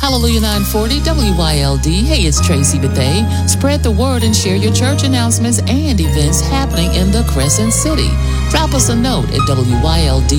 Hallelujah 940 WYLD. Hey, it's Tracy Bethay. Spread the word and share your church announcements and events happening in the Crescent City. Drop us a note at WYLD